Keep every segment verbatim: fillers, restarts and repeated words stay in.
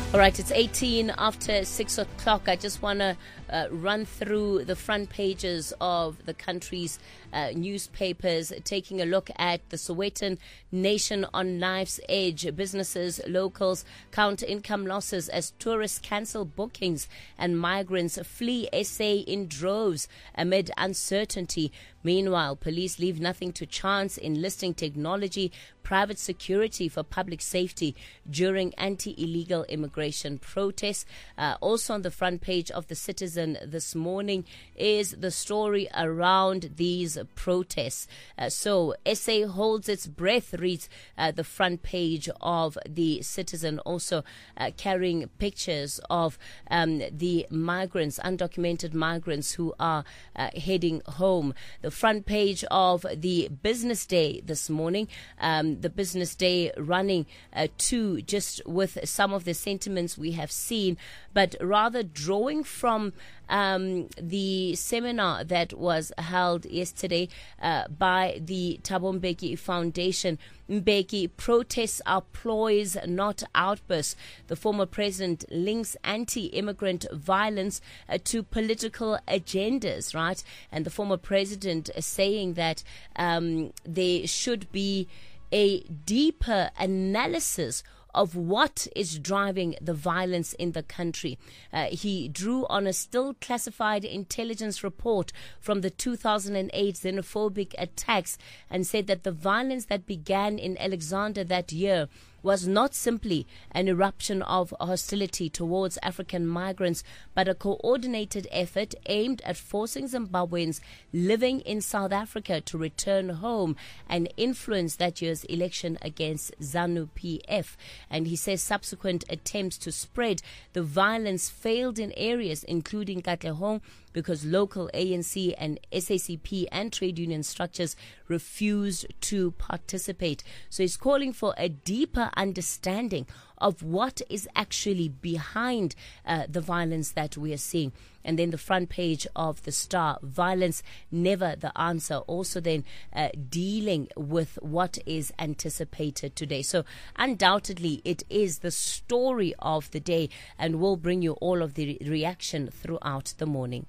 All right, it's eighteen after six o'clock. I just want to uh, run through the front pages of the country's uh, newspapers, taking a look at the Sowetan Nation on knife's edge. Businesses, locals count income losses as tourists cancel bookings and migrants flee S A in droves amid uncertainty. Meanwhile, police leave nothing to chance enlisting technology, private security for public safety during anti-illegal immigration protests. Uh, also on the front page of The Citizen this morning is the story around these protests. Uh, so, S A holds its breath, reads uh, the front page of The Citizen, also uh, carrying pictures of um, the migrants, undocumented migrants who are uh, heading home. The front page of the Business Day this morning, um, the Business Day running uh, to just with some of the sentiments we have seen, but rather drawing from um, the seminar that was held yesterday uh, by the Thabo Mbeki Foundation. Mbeki, protests are ploys, not outbursts. The former president links anti-immigrant violence uh, to political agendas, right? And the former president is saying that um, there should be a deeper analysis of what is driving the violence in the country. Uh, he drew on a still classified intelligence report from the two thousand eight xenophobic attacks and said that the violence that began in Alexandra that year was not simply an eruption of hostility towards African migrants, but a coordinated effort aimed at forcing Zimbabweans living in South Africa to return home and influence that year's election against ZANU P F. And he says subsequent attempts to spread the violence failed in areas including Katlehong because local A N C and S A C P and trade union structures refused to participate. So he's calling for a deeper understanding of what is actually behind uh, the violence that we are seeing. And then the front page of the Star, violence never the answer, also then uh, dealing with what is anticipated today. So undoubtedly it is the story of the day, and we'll bring you all of the reaction throughout the morning.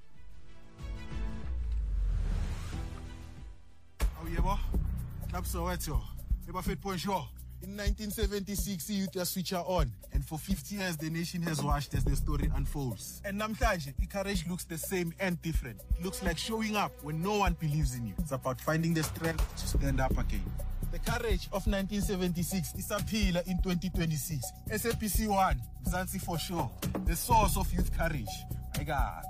In nineteen seventy-six, youth switcher on, and for fifty years the nation has watched as the story unfolds. And namhlanje, courage looks the same and different. It looks like showing up when no one believes in you. It's about finding the strength to stand up again. The courage of nineteen seventy-six is a pillar in twenty twenty-six. S A P C one, Mzansi for sure, the source of youth courage. My God.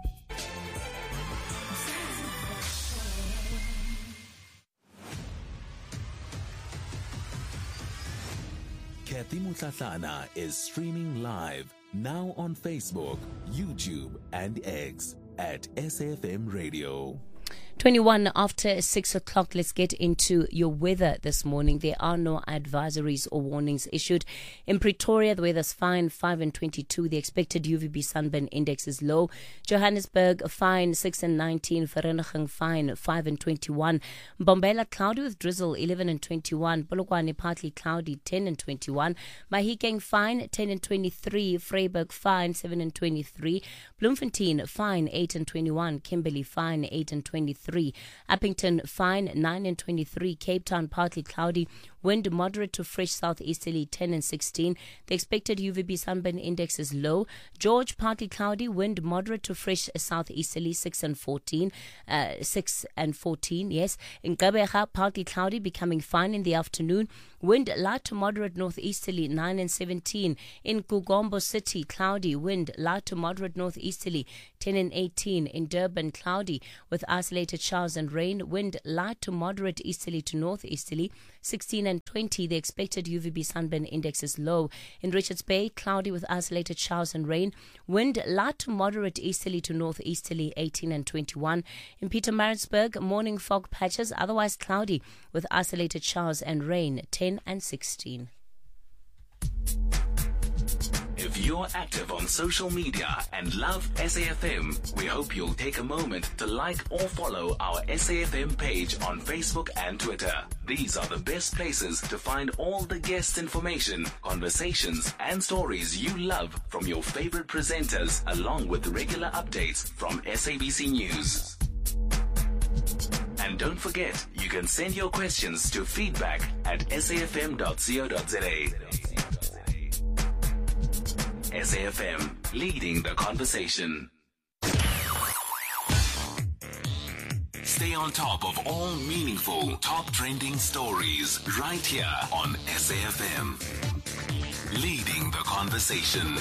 Kathy Mutlatlana is streaming live now on Facebook, YouTube, and X at S A F M Radio. twenty-one after six o'clock, let's get into your weather this morning. There are no advisories or warnings issued. In Pretoria, the weather's fine, five and twenty-two. The expected U V B sunburn index is low. Johannesburg, fine, six and nineteen. Vereeniging, fine, five and twenty-one. Mbombela, cloudy with drizzle, eleven and twenty-one. Polokwane, partly cloudy, ten and twenty-one. Mahikeng, fine, ten and twenty-three. Vryburg, fine, seven and twenty-three. Bloemfontein, fine, eight and twenty-one. Kimberley, fine, eight and twenty-three. Appington, fine, nine and twenty-three. Cape Town, partly cloudy. Wind moderate to fresh southeasterly, ten and sixteen. The expected U V B sunburn index is low. George, partly cloudy. Wind moderate to fresh southeasterly, six and fourteen. Uh, six and fourteen, yes. In Gqeberha, partly cloudy, becoming fine in the afternoon. Wind light to moderate northeasterly, nine and seventeen. In Kugombo City, cloudy. Wind light to moderate northeasterly, ten and eighteen. In Durban, cloudy with isolated showers and rain. Wind light to moderate easterly to northeasterly, sixteen and twenty. The expected U V B sunburn index is low. In Richards Bay, cloudy with isolated showers and rain. Wind light to moderate easterly to northeasterly, eighteen and twenty-one. In Pietermaritzburg, morning fog patches, otherwise cloudy with isolated showers and rain, ten and sixteen. If If you're active on social media and love S A F M, we hope you'll take a moment to like or follow our S A F M page on Facebook and Twitter. These are the best places to find all the guest information, conversations, and stories you love from your favorite presenters, along with regular updates from S A B C News. And don't forget, you can send your questions to feedback at s a f m dot co dot z a. S A F M, leading the conversation. Stay on top of all meaningful, top trending stories right here on S A F M. Leading the conversation.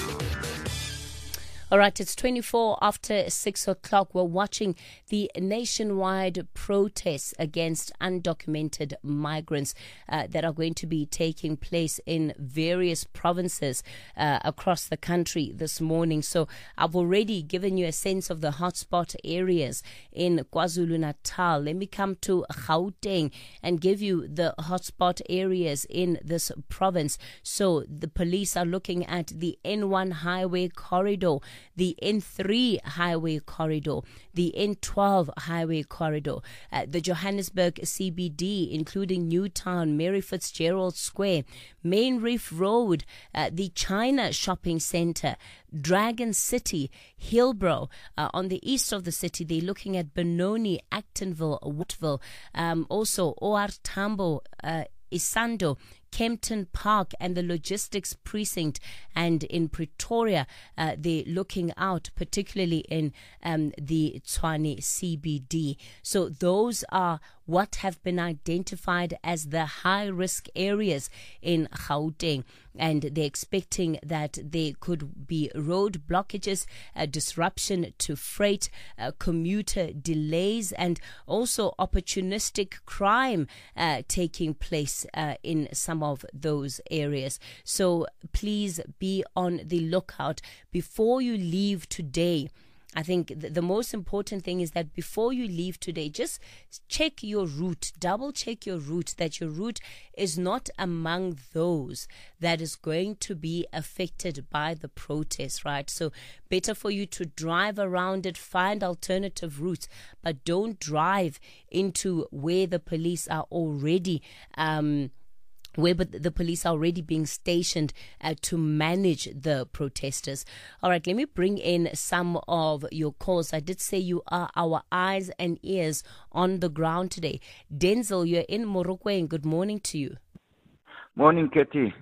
All right, it's twenty-four after six o'clock. We're watching the nationwide protests against undocumented migrants uh, that are going to be taking place in various provinces uh, across the country this morning. So I've already given you a sense of the hotspot areas in KwaZulu-Natal. Let me come to Gauteng and give you the hotspot areas in this province. So the police are looking at the N one highway corridor, the N three highway corridor, the N twelve highway corridor, uh, the Johannesburg C B D, including Newtown, Mary Fitzgerald Square, Main Reef Road, uh, the China Shopping Centre, Dragon City, Hillbrow. Uh, on the east of the city, they're looking at Benoni, Actonville, Woodville, um, also O R Tambo, uh, Isando, Kempton Park, and the Logistics Precinct. And in Pretoria, uh, they're looking out, particularly in um, the Tshwane C B D. So those are what have been identified as the high-risk areas in Gauteng. And they're expecting that there could be road blockages, uh, disruption to freight, uh, commuter delays, and also opportunistic crime uh, taking place uh, in some of those areas. So please be on the lookout before you leave today. I think th- the most important thing is that before you leave today, just check your route, double check your route, that your route is not among those that is going to be affected by the protest, right? So better for you to drive around it, find alternative routes, but don't drive into where the police are already um where the police are already being stationed uh, to manage the protesters. All right, let me bring in some of your calls. I did say you are our eyes and ears on the ground today. Denzel, you're in Morocco. Good morning to you. Morning, Katie.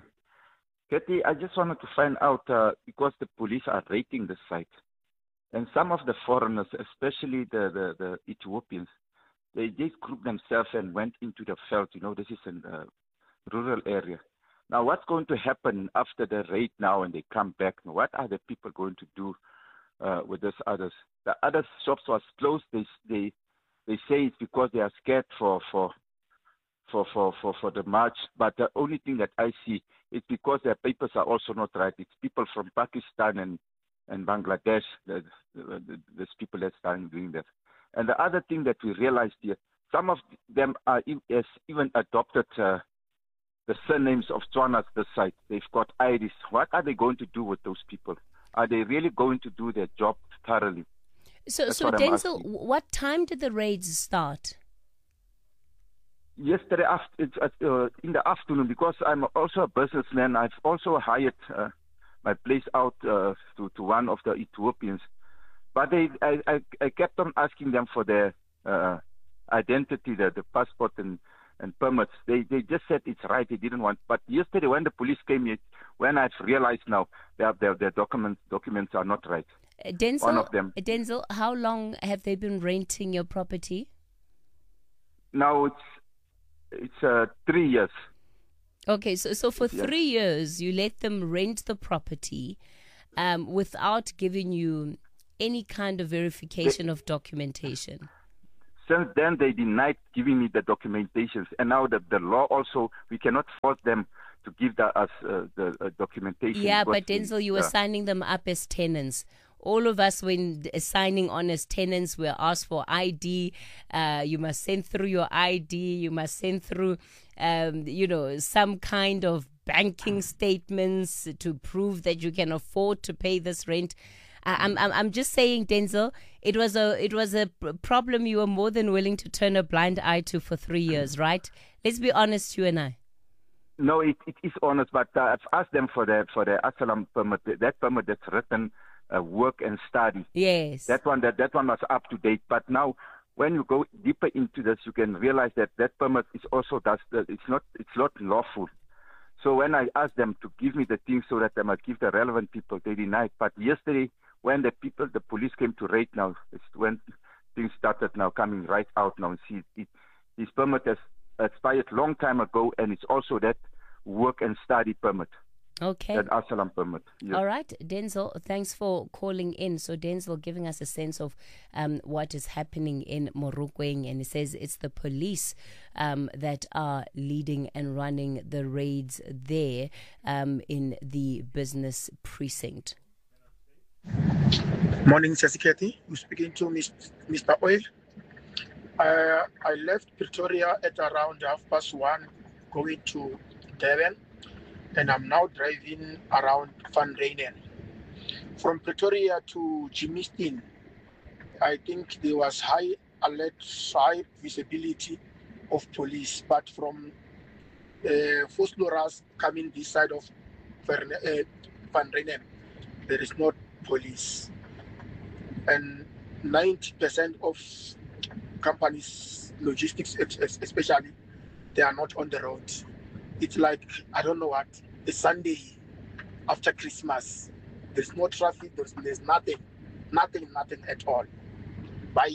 Katie, I just wanted to find out, uh, because the police are raiding the site, and some of the foreigners, especially the, the, the Ethiopians, they just grouped themselves and went into the veld. You know, this is an uh, rural area. Now, what's going to happen after the raid now and they come back? What are the people going to do uh, with these others? The other shops was closed. They they they say it's because they are scared for for for for for, for the march. But the only thing that I see is because their papers are also not right. It's people from Pakistan and and Bangladesh. The, the, the, these people that are doing that. And the other thing that we realized here, some of them are even adopted Uh, the surnames of Tswanas, the site. They've got Irish. What are they going to do with those people? Are they really going to do their job thoroughly? So, That's so what Denzel, what time did the raids start? Yesterday after, it's, uh, in the afternoon, because I'm also a businessman. I've also hired uh, my place out uh, to, to one of the Ethiopians. But they, I, I, I kept on asking them for their uh, identity, the, the passport and and permits. They they just said it's right. They didn't want. But yesterday when the police came here, when I've realized now their their, their documents documents are not right. Uh, Denzel, One of them. Denzel, how long have they been renting your property? Now it's it's uh, three years. Okay, so so for yes. three years you let them rent the property, um, without giving you any kind of verification they, of documentation. Since then, they denied giving me the documentations, and now the, the law also, we cannot force them to give the, us uh, the uh, documentation. Yeah, but Denzel, you were uh, signing them up as tenants. All of us, when signing on as tenants, we're asked for I D. Uh, you must send through your I D. You must send through, um, you know, some kind of banking statements to prove that you can afford to pay this rent. I'm, I'm, I'm just saying, Denzel, it was a, it was a problem you were more than willing to turn a blind eye to for three years, right? Let's be honest, you and I. No, it, it is honest, but uh, I've asked them for the for the asylum permit. That permit that's written, uh, work and study. Yes. That one, that that one was up to date. But now, when you go deeper into this, you can realize that that permit is also does it's not it's not lawful. So when I asked them to give me the things so that they might give the relevant people, they denied. But yesterday, when the people, the police came to raid now, it's when things started now coming right out now. See, it, his permit has expired long time ago, and it's also that work and study permit. Okay. That asylum permit. Yes. All right, Denzel, thanks for calling in. So Denzel giving us a sense of um, what is happening in Morokweng, and he says it's the police um, that are leading and running the raids there um, in the business precinct. Morning, Sasiketi. You're speaking to Mister Oil. Uh, I left Pretoria at around half past one, going to Durban, and I'm now driving around Van Reenen. From Pretoria to Germiston, I think there was high alert, high visibility of police, but from uh, Vosloorus coming this side of Van, uh, Van Reenen, there is not police. And ninety percent of companies, logistics especially, they are not on the road. It's like, I don't know what, a Sunday after Christmas. There's no traffic, there's, there's nothing, nothing, nothing at all. Bye.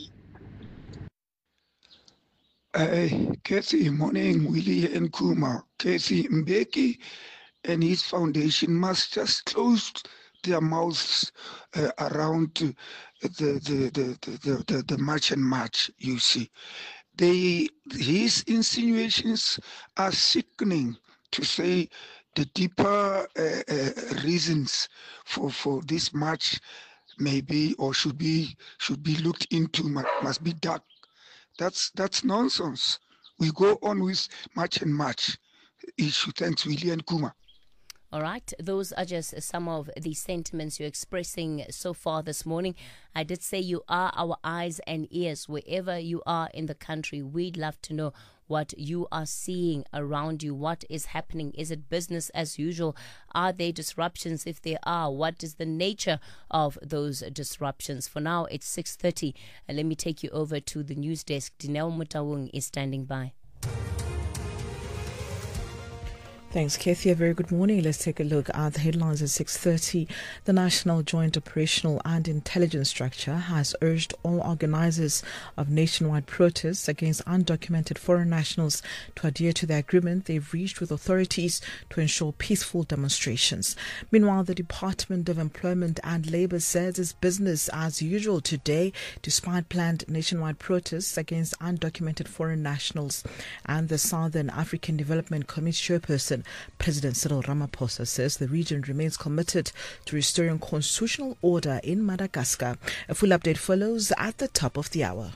Hey, Casey, morning, Willie and Kuma. Casey Mbeki and his foundation must just close their mouths uh, around the the the, the, the, the the March and March, you see. They, his insinuations are sickening, to say the deeper uh, uh, reasons for, for this march may be or should be should be looked into, must be dark. That's that's nonsense. We go on with March and March issue. Thanks, Willie and Kuma. All right, those are just some of the sentiments you're expressing so far this morning. I did say you are our eyes and ears wherever you are in the country. We'd love to know what you are seeing around you. What is happening? Is it business as usual? Are there disruptions? If there are, what is the nature of those disruptions? For now, it's six thirty. And let me take you over to the news desk. Dineo Mutawung is standing by. Thanks, Kathy. A very good morning. Let's take a look at the headlines at six thirty. The National Joint Operational and Intelligence Structure has urged all organizers of nationwide protests against undocumented foreign nationals to adhere to the agreement they've reached with authorities to ensure peaceful demonstrations. Meanwhile, the Department of Employment and Labour says it's business as usual today, despite planned nationwide protests against undocumented foreign nationals. And the Southern African Development Committee chairperson, President Cyril Ramaphosa, says the region remains committed to restoring constitutional order in Madagascar. A full update follows at the top of the hour.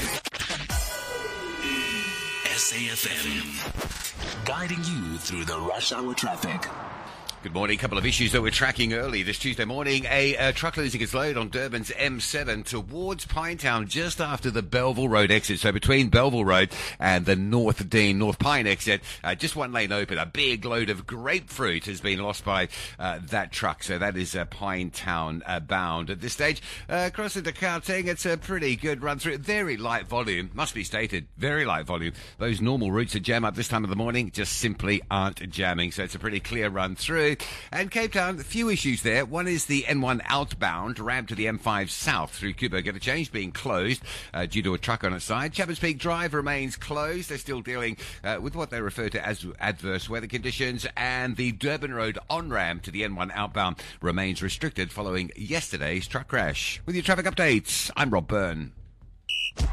S A F M, guiding you through the rush hour traffic. Good morning. A couple of issues that we're tracking early this Tuesday morning. A uh, truck losing its load on Durban's M seven towards Pinetown just after the Belleville Road exit. So between Belleville Road and the North Dean, North Pine exit, uh, just one lane open. A big load of grapefruit has been lost by uh, that truck. So that is uh, Pinetown uh, bound. At this stage, uh, across into Gauteng, it's a pretty good run through. Very light volume, must be stated. Very light volume. Those normal routes that jam up this time of the morning just simply aren't jamming. So it's a pretty clear run through. And Cape Town, a few issues there. One is the N one outbound ramp to the M five south through Kubo Interchange being closed uh, due to a truck on its side. Chapman's Peak Drive remains closed. They're still dealing uh, with what they refer to as adverse weather conditions. And the Durban Road on-ramp to the N one outbound remains restricted following yesterday's truck crash. With your traffic updates, I'm Rob Byrne.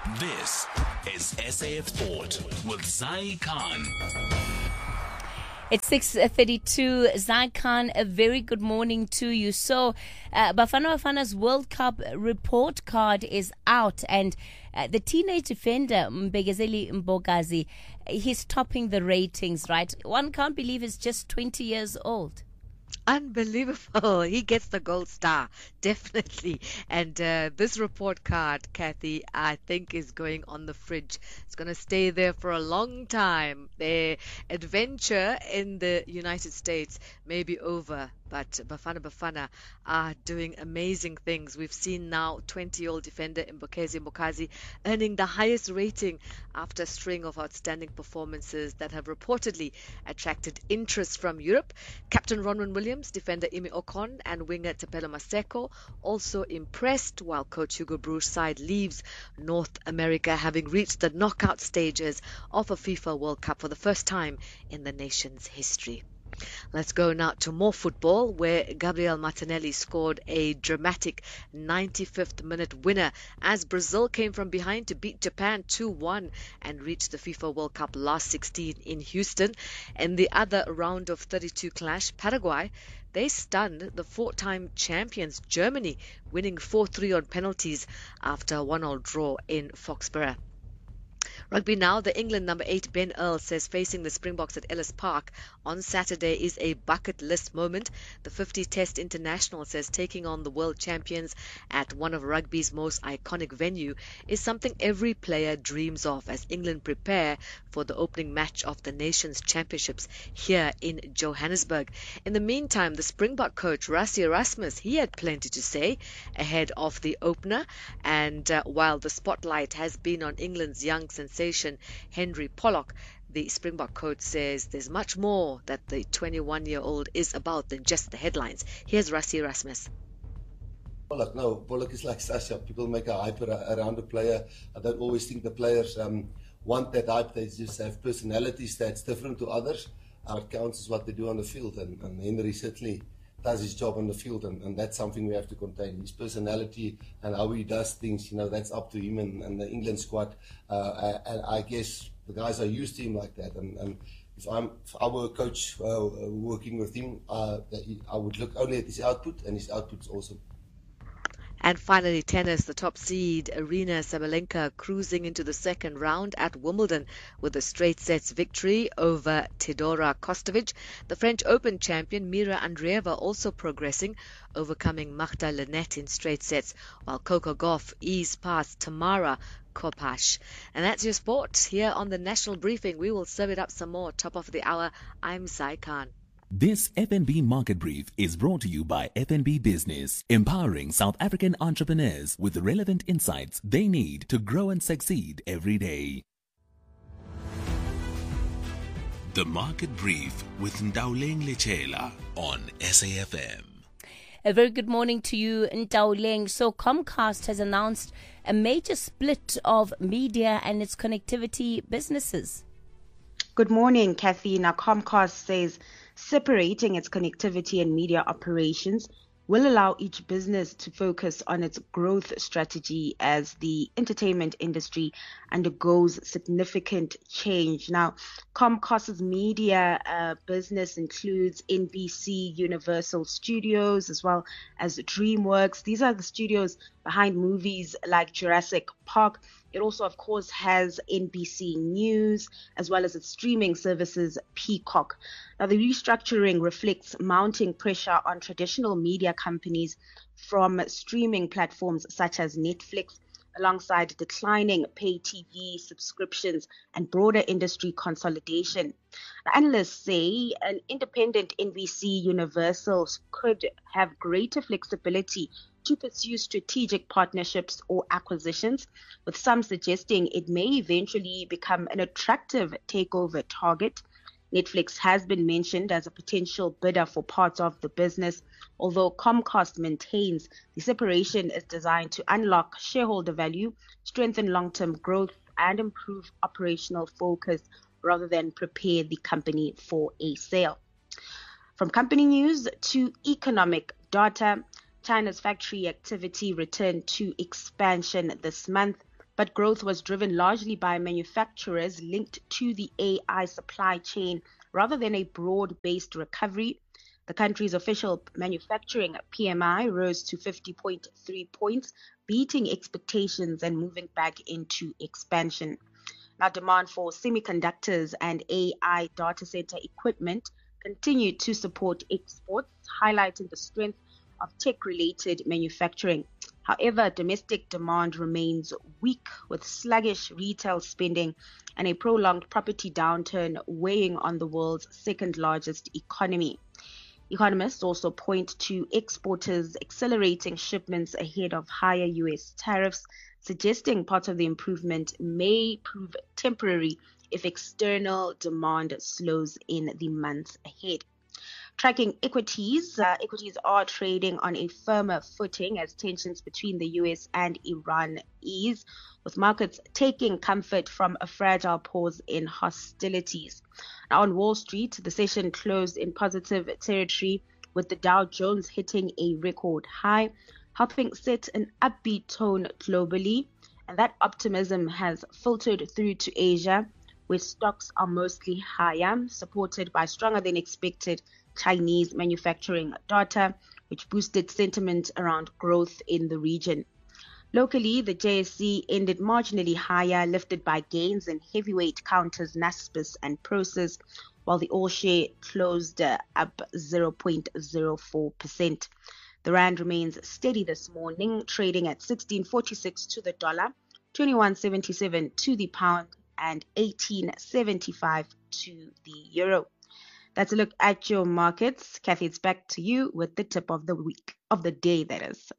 This is S A F Sport with Zai Khan. It's six thirty-two. Zycon, a very good morning to you. So, uh, Bafana Bafana's World Cup report card is out, and uh, the teenage defender, Mbegezeli Mbokazi, he's topping the ratings, right? One can't believe he's just twenty years old. Unbelievable. He gets the gold star, definitely. And uh, this report card, Kathy, I think is going on the fridge. It's going to stay there for a long time. Their adventure in the United States may be over, but Bafana Bafana are doing amazing things. We've seen now twenty-year-old defender Mbokezi Mbokazi earning the highest rating after a string of outstanding performances that have reportedly attracted interest from Europe. Captain Ronwen Williams, defender Imi Ocon, and winger Tepelo Maseko also impressed, while coach Hugo Broos' side leaves North America, having reached the knockout stages of a FIFA World Cup for the first time in the nation's history. Let's go now to more football, where Gabriel Martinelli scored a dramatic ninety-fifth minute winner as Brazil came from behind to beat Japan two one and reached the FIFA World Cup last sixteen in Houston. In the other round of thirty-two clash, Paraguay, they stunned the four-time champions Germany, winning four three on penalties after a one all draw in Foxborough. Rugby now, the England number eight Ben Earl says facing the Springboks at Ellis Park on Saturday is a bucket list moment. The fifty Test international says taking on the world champions at one of rugby's most iconic venue is something every player dreams of as England prepare for the opening match of the nation's championships here in Johannesburg. In the meantime, the Springbok coach Rassie Erasmus, he had plenty to say ahead of the opener, and uh, while the spotlight has been on England's young sensation Henry Pollock, the Springbok coach says there's much more that the twenty-one-year-old is about than just the headlines. Here's Rassie Erasmus. Pollock, no, Pollock is like Sasha. People make a hype around a player. I don't always think the players um, want that hype. They just have personalities that's different to others. What counts is what they do on the field, and, and Henry certainly does his job on the field, and, and that's something we have to contain. His personality and how he does things, you know, that's up to him and, and the England squad. Uh, and I guess the guys are used to him like that. And, and if, I'm, if I were a coach uh, working with him, uh, I would look only at his output, and his output's awesome. And finally, tennis, the top seed Arina Sabalenka cruising into the second round at Wimbledon with a straight sets victory over Teodora Kostovic. The French Open champion Mira Andreeva also progressing, overcoming Magda Linette in straight sets, while Coco Gauff eased past Tamara Korpash. And that's your sport here on the National Briefing. We will serve it up some more. Top of the hour, I'm Sai Khan. This F N B Market Brief is brought to you by F N B Business, empowering South African entrepreneurs with the relevant insights they need to grow and succeed every day. The Market Brief with Ndauleng Lechela on S A F M. A very good morning to you, Ndauleng. So Comcast has announced a major split of media and its connectivity businesses. Good morning, Kathy. Now, Comcast says separating its connectivity and media operations will allow each business to focus on its growth strategy as the entertainment industry undergoes significant change. Now, Comcast's media uh, business includes N B C Universal Studios as well as DreamWorks. These are the studios behind movies like Jurassic Park. It also, of course, has N B C News as well as its streaming services, Peacock. Now, the restructuring reflects mounting pressure on traditional media companies from streaming platforms such as Netflix, alongside declining pay T V subscriptions and broader industry consolidation. Now, analysts say an independent N B C Universal could have greater flexibility to pursue strategic partnerships or acquisitions, with some suggesting it may eventually become an attractive takeover target. Netflix has been mentioned as a potential bidder for parts of the business, although Comcast maintains the separation is designed to unlock shareholder value, strengthen long-term growth, and improve operational focus rather than prepare the company for a sale. From company news to economic data, China's factory activity returned to expansion this month, but growth was driven largely by manufacturers linked to the A I supply chain rather than a broad-based recovery. The country's official manufacturing P M I rose to fifty point three points, beating expectations and moving back into expansion. Now, demand for semiconductors and A I data center equipment continued to support exports, highlighting the strength of tech-related manufacturing. However, domestic demand remains weak, with sluggish retail spending and a prolonged property downturn weighing on the world's second-largest economy. Economists also point to exporters accelerating shipments ahead of higher U S tariffs, suggesting part of the improvement may prove temporary if external demand slows in the months ahead. Tracking equities, uh, equities are trading on a firmer footing as tensions between the U S and Iran ease, with markets taking comfort from a fragile pause in hostilities. Now, on Wall Street, the session closed in positive territory, with the Dow Jones hitting a record high, helping set an upbeat tone globally. And that optimism has filtered through to Asia, where stocks are mostly higher, supported by stronger than expected Chinese manufacturing data, which boosted sentiment around growth in the region. Locally, the J S E ended marginally higher, lifted by gains in heavyweight counters Naspers and Prosus, while the all-share closed uh, up zero point zero four percent. The rand remains steady this morning, trading at sixteen forty-six to the dollar, twenty-one seventy-seven to the pound, and eighteen seventy-five to the euro. That's a look at your markets. Kathy, it's back to you with the tip of the week, of the day, that is.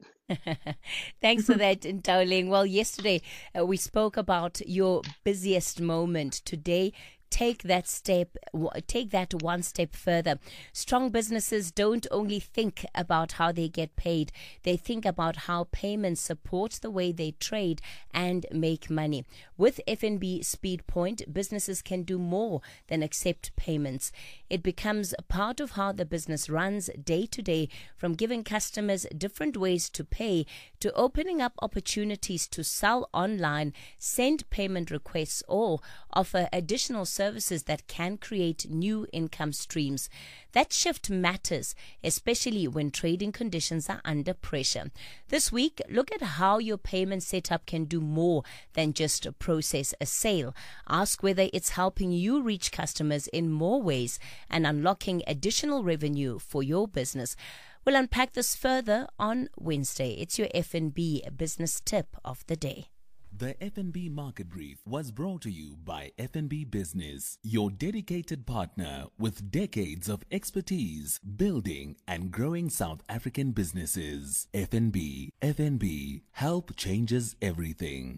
Thanks for that, Ntauling. Well, yesterday uh, we spoke about your busiest moment. Today, take that step, take that one step further. Strong businesses don't only think about how they get paid, they think about how payments support the way they trade and make money. With F N B Speedpoint, businesses can do more than accept payments. It becomes part of how the business runs day to day, from giving customers different ways to pay to opening up opportunities to sell online, send payment requests, or offer additional services services that can create new income streams. That shift matters, especially when trading conditions are under pressure. This week, look at how your payment setup can do more than just process a sale. Ask whether it's helping you reach customers in more ways and unlocking additional revenue for your business. We'll unpack this further on Wednesday. It's your F N B business tip of the day. The F N B Market Brief was brought to you by F N B Business, your dedicated partner with decades of expertise building and growing South African businesses. F N B, F N B, help changes everything.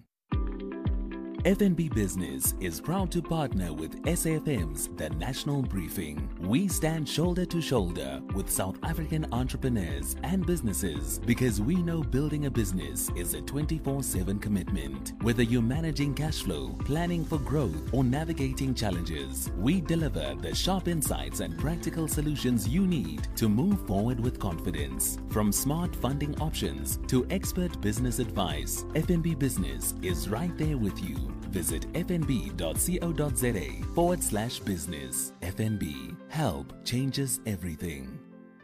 F N B Business is proud to partner with S A F M's The National Briefing. We stand shoulder to shoulder with South African entrepreneurs and businesses because we know building a business is a twenty-four seven commitment. Whether you're managing cash flow, planning for growth, or navigating challenges, we deliver the sharp insights and practical solutions you need to move forward with confidence. From smart funding options to expert business advice, F N B Business is right there with you. Visit fnb.co.za forward slash business. F N B. Help changes everything.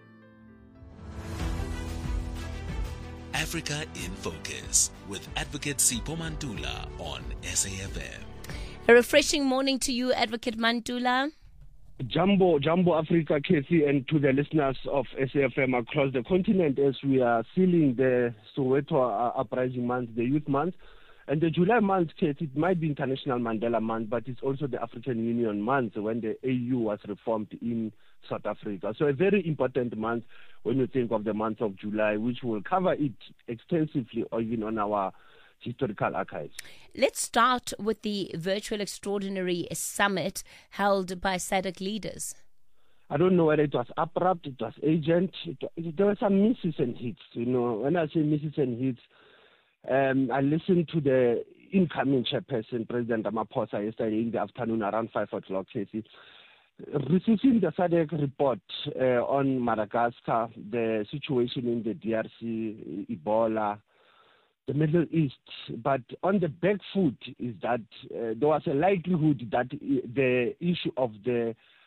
Africa in Focus with Advocate Sipho Mantula on S A F M. A refreshing morning to you, Advocate Mantula. Jumbo, Jumbo Africa, Casey, and to the listeners of S A F M across the continent as we are sealing the Soweto Uprising Month, the Youth Month. And the July month, Kate, it might be International Mandela Month, but it's also the African Union Month when the A U was reformed in South Africa. So a very important month when you think of the month of July, which will cover it extensively even on our historical archives. Let's start with the virtual extraordinary summit held by S A D C leaders. I don't know whether it was abrupt, it was agent. It, there were some misses and hits. You know, when I say misses and hits, Um, I listened to the incoming chairperson, President Ramaphosa, yesterday in the afternoon around five o'clock, Casey, receiving the S A D C report uh, on Madagascar, the situation in the D R C, Ebola, the Middle East. But on the back foot is that uh, there was a likelihood that the issue of the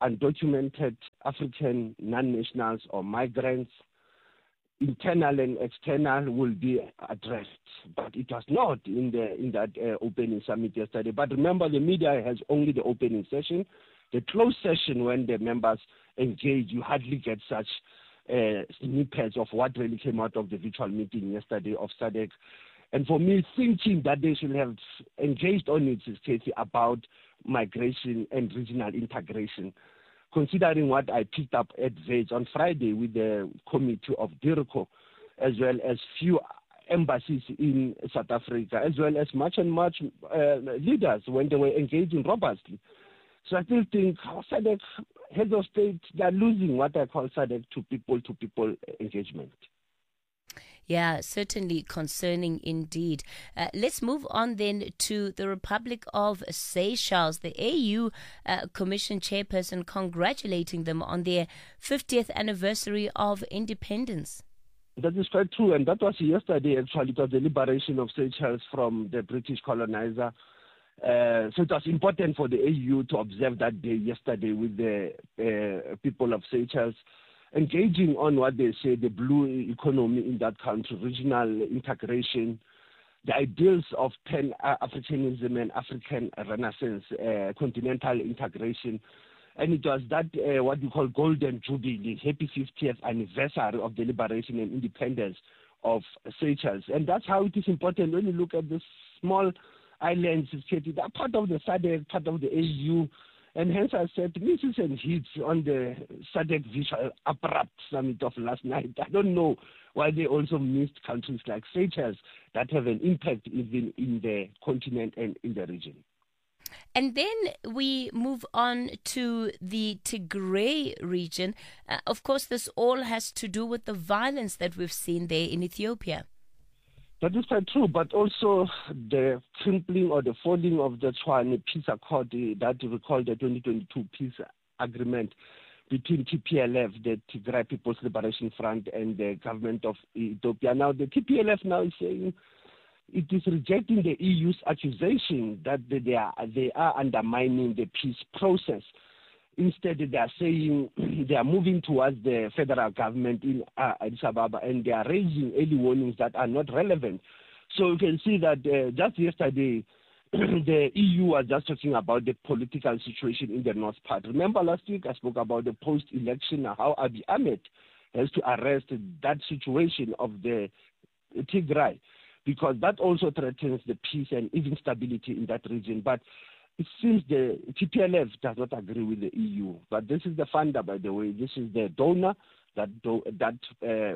undocumented African non-nationals or migrants, internal and external, will be addressed. But it was not in the in that uh, opening summit yesterday. But remember, the media has only the opening session. The closed session, when the members engage, you hardly get such uh, snippets of what really came out of the virtual meeting yesterday of S A D C. And for me, thinking that they should have engaged on it, Casey, about migration and regional integration, considering what I picked up at V E G on Friday with the committee of DIRCO, as well as few embassies in South Africa, as well as much and much uh, leaders when they were engaging robustly. So I still think S A D C, heads of state, they are losing what I call S A D C to people-to-people engagement. Yeah, certainly concerning indeed. Uh, let's move on then to the Republic of Seychelles. The A U uh, Commission chairperson congratulating them on their fiftieth anniversary of independence. That is quite true, and that was yesterday actually. It was the liberation of Seychelles from the British colonizer. Uh, so it was important for the A U to observe that day yesterday with the uh, people of Seychelles, engaging on what they say, the blue economy in that country, regional integration, the ideals of Pan-Africanism and African Renaissance, uh, continental integration. And it was that, uh, what we call Golden Jubilee, happy fiftieth anniversary of the liberation and independence of Seychelles. And that's how it is important when you look at the small islands, they're part of the S A D C, part of the A U. And hence I said, misses and hits on the S A D C visual abrupt summit of last night. I don't know why they also missed countries like Seychelles that have an impact even in the continent and in the region. And then we move on to the Tigray region. Uh, of course, this all has to do with the violence that we've seen there in Ethiopia. That is quite true, but also the crimpling or the falling of the Tshwane peace accord that we call the twenty twenty-two peace agreement between T P L F, the Tigray People's Liberation Front, and the government of Ethiopia. Now, the T P L F now is saying it is rejecting the E U's accusation that they are, they are undermining the peace process. Instead, they are saying they are moving towards the federal government in uh, Addis Ababa, and they are raising early warnings that are not relevant. So you can see that uh, just yesterday, the E U was just talking about the political situation in the North part. Remember last week I spoke about the post-election, how Abiy Ahmed has to arrest that situation of the Tigray, because that also threatens the peace and even stability in that region. But it seems the T P L F does not agree with the E U. But this is the funder, by the way. This is the donor that do, that uh,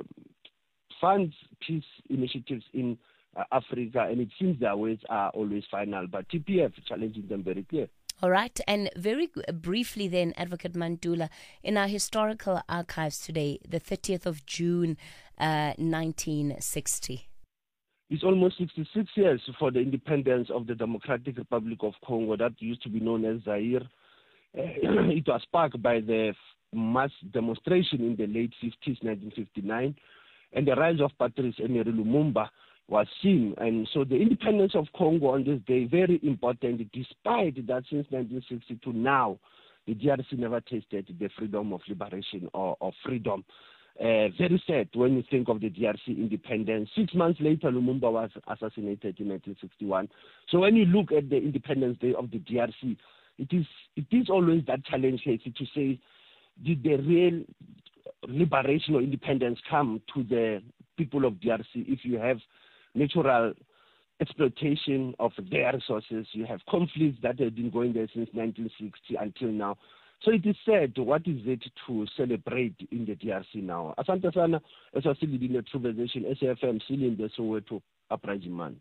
funds peace initiatives in uh, Africa, and it seems their words are always final. But T P F challenging them very clear. All right, and very briefly then, Advocate Mandula, in our historical archives today, the thirtieth of June, uh, nineteen sixty. It's almost sixty-six years for the independence of the Democratic Republic of Congo that used to be known as Zaire. Uh, it was sparked by the mass demonstration in the late fifties, nineteen fifty-nine, and the rise of Patrice Emery Lumumba was seen. And so the independence of Congo on this day, very important, despite that since nineteen sixty to now, the D R C never tasted the freedom of liberation or, or freedom. Uh, very sad when you think of the D R C independence. Six months later, Lumumba was assassinated in nineteen sixty-one. So when you look at the Independence Day of the D R C, it is it is always that challenge to say, did the real liberation or independence come to the people of D R C if you have natural exploitation of their resources, you have conflicts that have been going there since nineteen sixty until now. So it is sad, what is it to celebrate in the D R C now? Asante sana, as I said in the True Version, S A F M, still in the Soweto uprising month.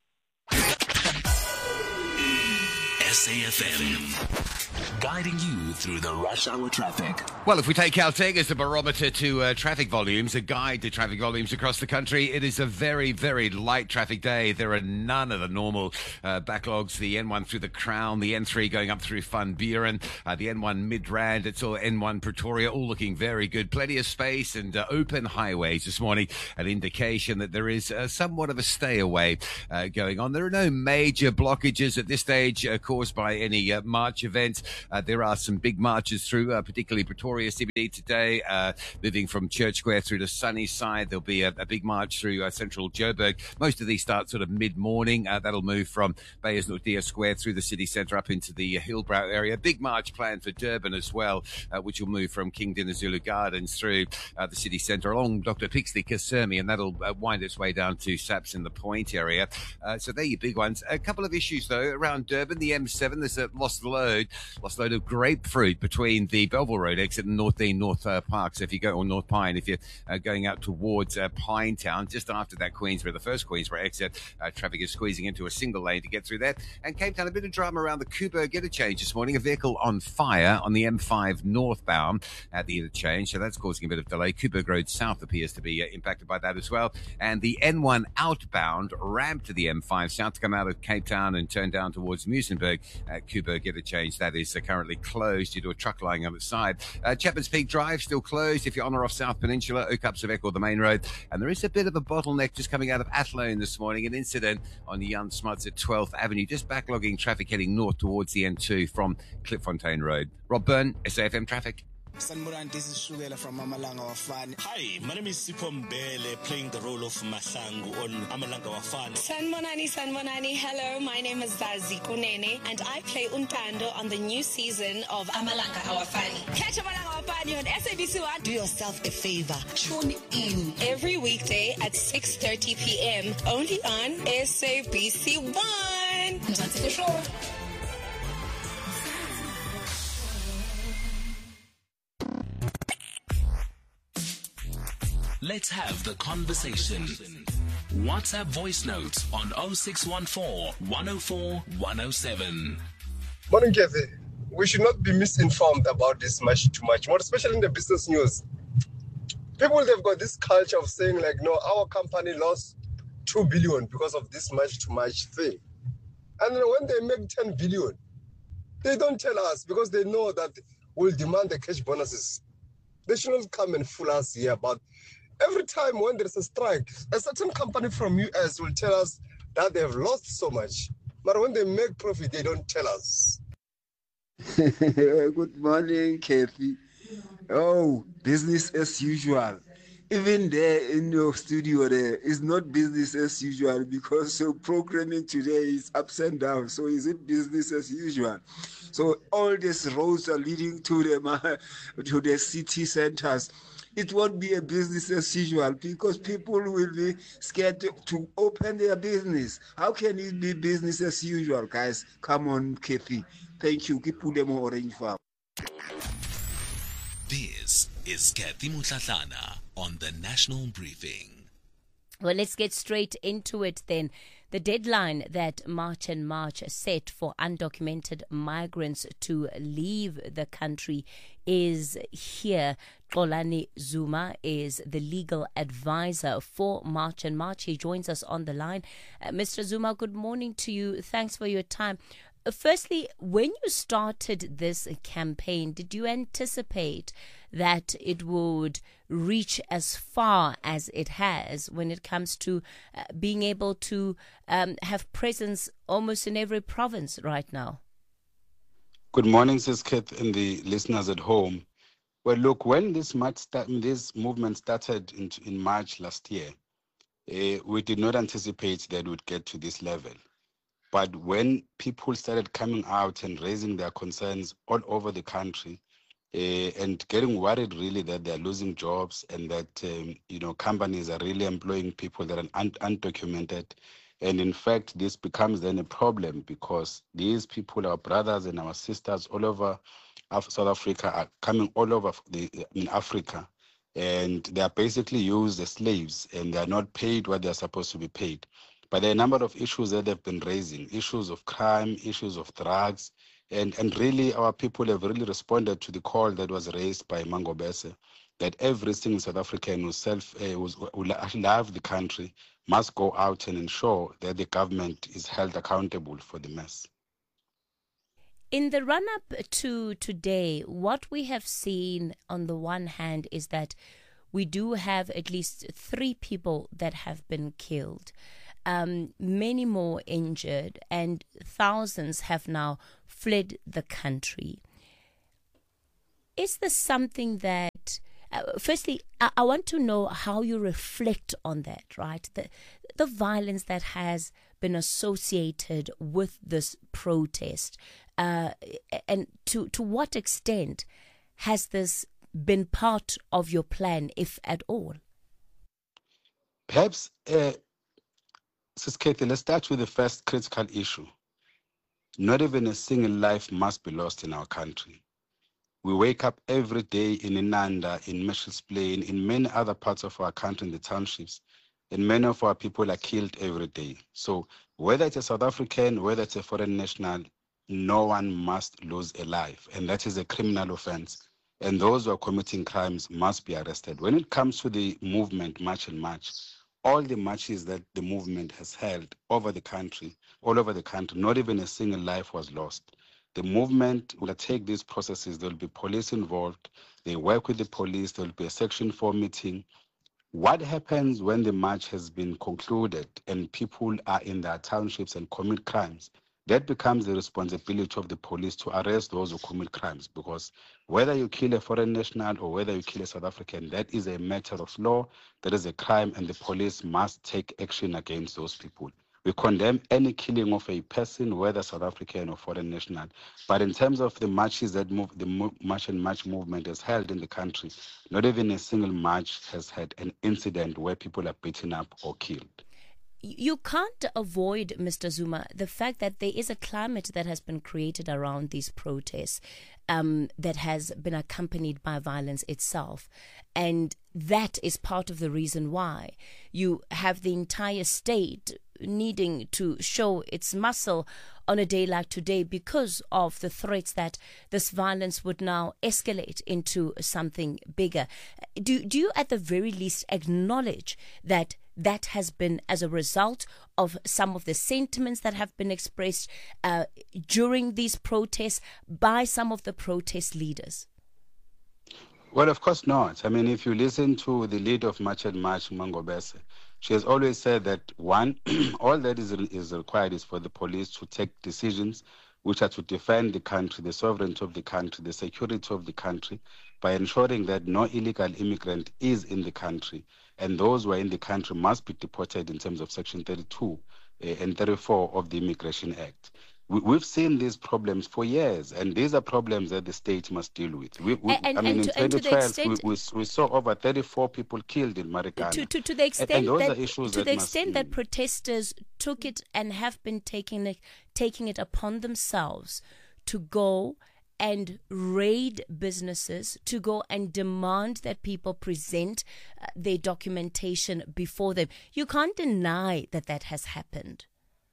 S A F M, guiding you through the rush hour traffic. Well, if we take Caltech as a barometer to uh, traffic volumes, a guide to traffic volumes across the country, it is a very, very light traffic day. There are none of the normal uh, backlogs. The N one through the Crown, the N three going up through Van Buren, uh, the N one Midrand, it's all N one Pretoria, all looking very good. Plenty of space and uh, open highways this morning, an indication that there is uh, somewhat of a stay away uh, going on. There are no major blockages at this stage, according caused by any uh, March events. Uh, there are some big marches through, uh, particularly Pretoria C B D today, uh, moving from Church Square through to Sunnyside. There'll be a, a big march through uh, central Joburg. Most of these start sort of mid-morning. Uh, that'll move from Beyers-Naudé Square through the city centre up into the uh, Hillbrow area. Big march planned for Durban as well, uh, which will move from King Dinizulu Gardens through uh, the city centre along Doctor Pixley Kasumi, and that'll uh, wind its way down to Saps in the Point area. Uh, so they're your big ones. A couple of issues, though, around Durban. The M seven, there's a lost load, lost load of grapefruit between the Belleville Road exit and North Dean North uh, Park. So if you go, or North Pine, if you're uh, going out towards uh, Pinetown, just after that Queensborough, the first Queensborough exit, uh, traffic is squeezing into a single lane to get through there. And Cape Town, a bit of drama around the Coburg interchange this morning. A vehicle on fire on the M five northbound at the interchange, so that's causing a bit of delay. Coburg Road South appears to be uh, impacted by that as well. And the N one outbound ramp to the M five South to come out of Cape Town and turn down towards Muizenberg at Coburg interchange. That is uh, currently closed due to a truck lying on its side. Uh, Chapman's Peak Drive still closed if you're on or off South Peninsula, Okapsevek or the main road. And there is a bit of a bottleneck just coming out of Athlone this morning. An incident on the Jan Smuts at twelfth Avenue, just backlogging traffic heading north towards the N two from Klipfontein Road. Rob Byrne, S A F M Traffic. Sanboran, this is Shugela from Amalanga Wafani. Hi, my name is Sipho Mbele, playing the role of Mahlangu on Amalanga Wafani. Sanmonani, Sanmonani, hello, my name is Zazi Kunene, and I play Untando on the new season of Amalanga Wafani. Catch Amalanga Wafani on S A B C one. Do yourself a favor, tune in every weekday at six thirty p.m. only on S A B C one. That's the show. Let's have the conversation. WhatsApp voice notes on oh six one four, one oh four, one oh seven. Morning, Kathy. We should not be misinformed about this much too much, more especially in the business news. People have got this culture of saying like, no, our company lost two billion because of this much too much thing. And then when they make ten billion, they don't tell us because they know that we'll demand the cash bonuses. They should not come and fool us here. But every time when there's a strike, a certain company from U S will tell us that they've lost so much. But when they make profit, they don't tell us. Good morning, Kathy. Oh, business as usual. Even there in your studio there is not business as usual because your programming today is ups and downs. So is it business as usual? So all these roads are leading to the, to the city centers. It won't be a business as usual because people will be scared to, to open their business. How can it be business as usual, guys? Come on, Kathy. Thank you. Keep putting them orange farm. This is Kathy Mutlatlana on the National Briefing. Well, let's get straight into it then. The deadline that March and March set for undocumented migrants to leave the country is here. Xolani Zuma is the legal advisor for March and March. He joins us on the line. Uh, Mister Zuma, good morning to you. Thanks for your time. Firstly, when you started this campaign, did you anticipate that it would reach as far as it has when it comes to uh, being able to um, have presence almost in every province right now? Good morning, Sis Kate and the listeners at home. Well, look, when this march start, this movement started in, in March last year, uh, we did not anticipate that it would get to this level. But when people started coming out and raising their concerns all over the country uh, and getting worried really that they're losing jobs and that, um, you know, companies are really employing people that are un- undocumented. And in fact, this becomes then a problem because these people, our brothers and our sisters all over Af- South Africa are coming all over the, in Africa. And they are basically used as slaves and they are not paid what they are supposed to be paid. But there are a number of issues that they've been raising, issues of crime, issues of drugs, and, and really our people have really responded to the call that was raised by Mangobese, that every single South African who self, uh, who love the country must go out and ensure that the government is held accountable for the mess. In the run-up to today, what we have seen on the one hand is that we do have at least three people that have been killed. um, many more injured, and thousands have now fled the country. Is this something that, uh, firstly, I, I want to know how you reflect on that, right? The, the violence that has been associated with this protest, uh, and to, to what extent has this been part of your plan, if at all? Perhaps, uh, Sis Kathy, let's start with the first critical issue. Not even a single life must be lost in our country. We wake up every day in Inanda, in Mitchell's Plain, in many other parts of our country, in the townships, and many of our people are killed every day. So whether it's a South African, whether it's a foreign national, no one must lose a life, and that is a criminal offense. And those who are committing crimes must be arrested. When it comes to the movement, March and March, all the marches that the movement has held over the country, all over the country, not even a single life was lost. The movement will take these processes. There will be police involved. They work with the police. There will be a Section four meeting. What happens when the march has been concluded and people are in their townships and commit crimes? That becomes the responsibility of the police to arrest those who commit crimes, because whether you kill a foreign national or whether you kill a South African, that is a matter of law, that is a crime, and the police must take action against those people. We condemn any killing of a person, whether South African or foreign national. But in terms of the marches that move, the March and March movement is held in the country, not even a single march has had an incident where people are beaten up or killed. You can't avoid, Mister Zuma, the fact that there is a climate that has been created around these protests um, that has been accompanied by violence itself. And that is part of the reason why you have the entire state needing to show its muscle on a day like today, because of the threats that this violence would now escalate into something bigger. Do, do you at the very least acknowledge that that has been as a result of some of the sentiments that have been expressed uh, during these protests by some of the protest leaders? Well, of course not. I mean, if you listen to the leader of March and March, Mangobese, she has always said that, one, all that is, is required is for the police to take decisions which are to defend the country, the sovereignty of the country, the security of the country, by ensuring that no illegal immigrant is in the country. And those who are in the country must be deported in terms of Section thirty-two uh, and thirty-four of the Immigration Act. We, we've seen these problems for years, and these are problems that the state must deal with. We, we, and, I mean, and in to, and twenty twelve, extent, we, we, we saw over thirty-four people killed in Marikana. To, to, to the extent, and, and those that, are issues to that the must, extent that protesters took it and have been taking it, taking it upon themselves to go and raid businesses, to go and demand that people present uh, their documentation before them. You can't deny that that has happened.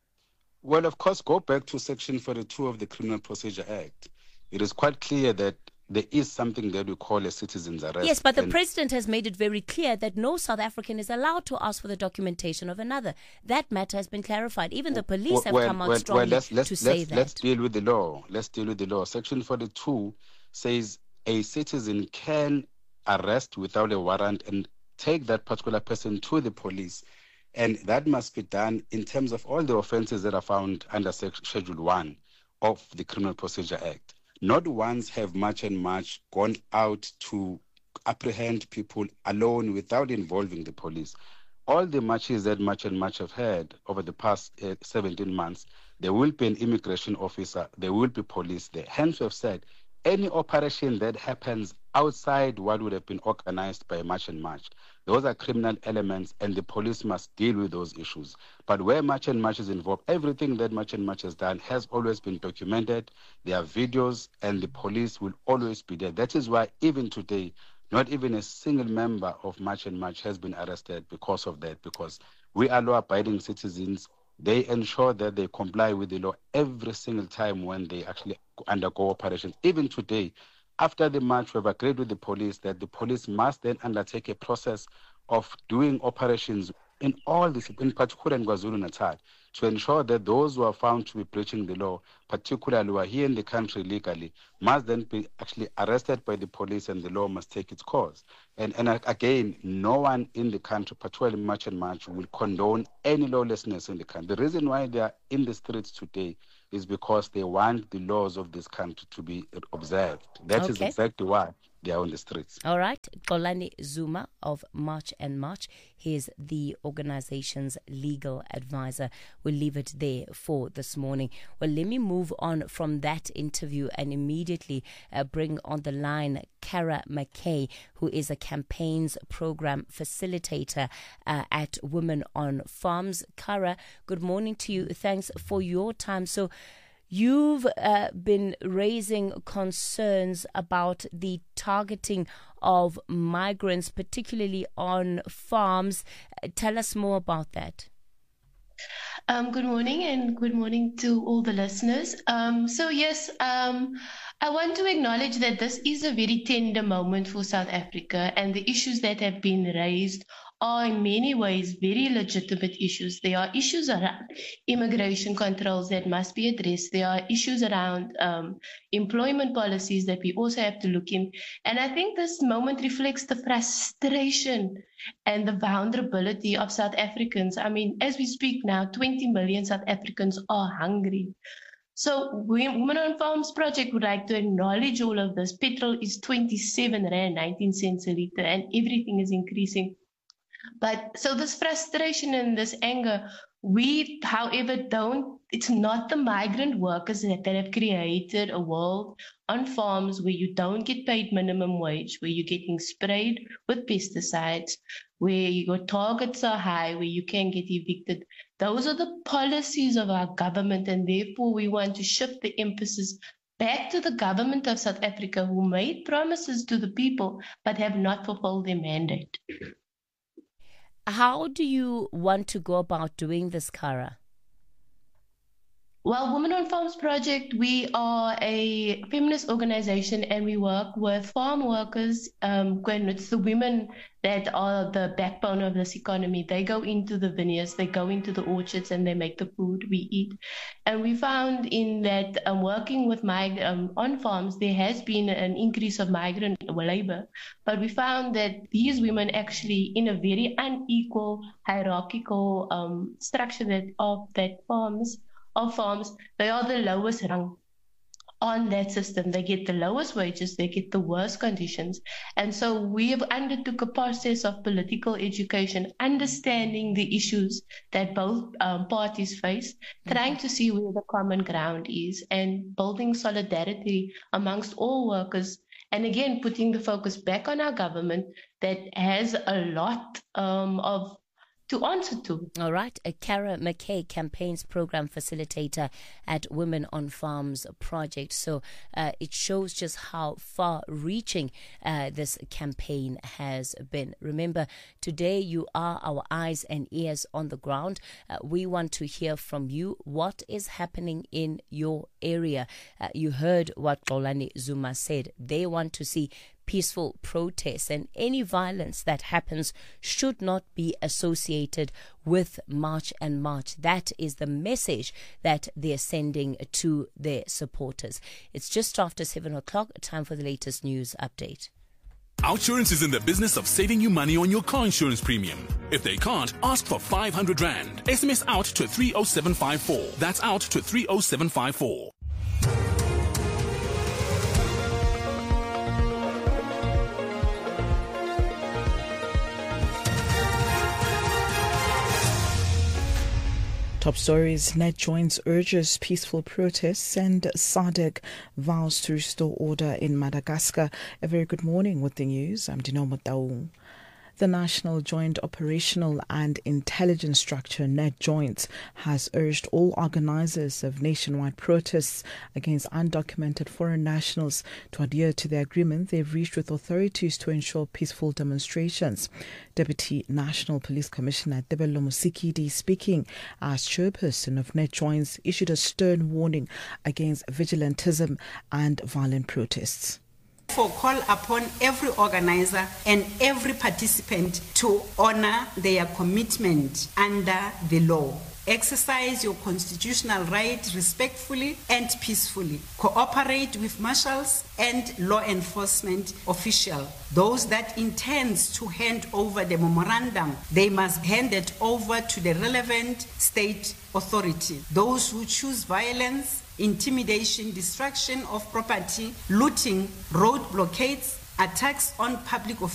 Well, of course, go back to Section forty-two of the Criminal Procedure Act. It is quite clear that there is something that we call a citizen's arrest. Yes, but the and president has made it very clear that no South African is allowed to ask for the documentation of another. That matter has been clarified. Even the police have well, come out well, strongly well, let's, let's, to let's, say that. Let's deal with the law. Let's deal with the law. Section forty-two says a citizen can arrest without a warrant and take that particular person to the police. And that must be done in terms of all the offences that are found under Schedule one of the Criminal Procedure Act. Not once have March and March gone out to apprehend people alone without involving the police. All the marches that March and March have had over the past uh, seventeen months, there will be an immigration officer, there will be police there. Hence, we have said any operation that happens outside what would have been organized by March and March, those are criminal elements, and the police must deal with those issues. But where March and March is involved, everything that March and March has done has always been documented. There are videos, and the police will always be there. That is why even today, not even a single member of March and March has been arrested because of that, because we are law-abiding citizens. They ensure that they comply with the law every single time when they actually undergo operations. Even today, after the march, we have agreed with the police that the police must then undertake a process of doing operations in all this, in particular in KwaZulu-Natal, to ensure that those who are found to be breaching the law, particularly who are here in the country legally, must then be actually arrested by the police and the law must take its course. And, and again, no one in the country, particularly March and March, will condone any lawlessness in the country. The reason why they are in the streets today is because they want the laws of this country to be observed. That okay. is exactly why they are on the streets. All right. Xolani Zuma of March and March. He is the organization's legal advisor. We'll leave it there for this morning. Well, let me move on from that interview and immediately uh, bring on the line Cara McKay, who is a campaigns program facilitator uh, at Women on Farms. Cara, good morning to you. Thanks for your time. So, you've uh, been raising concerns about the targeting of migrants, particularly on farms. Uh, tell us more about that. Um, good morning and good morning to all the listeners. Um, so yes, um, I want to acknowledge that this is a very tender moment for South Africa, and the issues that have been raised are in many ways very legitimate issues. There are issues around immigration controls that must be addressed. There are issues around um, employment policies that we also have to look in. And I think this moment reflects the frustration and the vulnerability of South Africans. I mean, as we speak now, twenty million South Africans are hungry. So we, Women on Farms Project would like to acknowledge all of this. Petrol is twenty-seven rand, nineteen cents a litre, and everything is increasing. But so this frustration and this anger, we, however, don't, it's not the migrant workers that, that have created a world on farms where you don't get paid minimum wage, where you're getting sprayed with pesticides, where your targets are high, where you can get evicted. Those are the policies of our government, and therefore we want to shift the emphasis back to the government of South Africa, who made promises to the people but have not fulfilled their mandate. How do you want to go about doing this, Cara? Well, Women on Farms Project, we are a feminist organization and we work with farm workers. Um, when it's the women that are the backbone of this economy. They go into the vineyards, they go into the orchards, and they make the food we eat. And we found in that um, working with mig- um, on farms, there has been an increase of migrant labor. But we found that these women actually, in a very unequal hierarchical um, structure that of that farms, of farms, they are the lowest rung on that system. They get the lowest wages, they get the worst conditions. And so we have undertook a process of political education, understanding the issues that both um, parties face, mm-hmm. trying to see where the common ground is, and building solidarity amongst all workers. And again, putting the focus back on our government that has a lot um, of to answer to. All right. A Cara McKay, campaigns program facilitator at Women on Farms Project. So uh, it shows just how far-reaching uh, this campaign has been. Remember, today you are our eyes and ears on the ground. Uh, we want to hear from you. What is happening in your area? Uh, you heard what Xolani Zuma said. They want to see peaceful protests, and any violence that happens should not be associated with March and March. That is the message that they're sending to their supporters. It's just after seven o'clock, time for the latest news update. Outsurance is in the business of saving you money on your car insurance premium. If they can't, ask for five hundred rand. S M S out to three oh seven five four. That's out to three oh seven five four. Top stories. NetJoins urges peaceful protests and S A D C vows to restore order in Madagascar. A very good morning with the news. I'm Dino Mataung. The National Joint Operational and Intelligence Structure, NetJoins, has urged all organizers of nationwide protests against undocumented foreign nationals to adhere to the agreement they've reached with authorities to ensure peaceful demonstrations. Deputy National Police Commissioner Tebello Musikidi, speaking as chairperson of NetJoins, issued a stern warning against vigilantism and violent protests. For call upon every organizer and every participant to honor their commitment under the law. Exercise your constitutional right respectfully and peacefully. Cooperate with marshals and law enforcement officials. Those that intend to hand over the memorandum, they must hand it over to the relevant state authority. Those who choose violence, intimidation, destruction of property, looting, road blockades, attacks on public officials,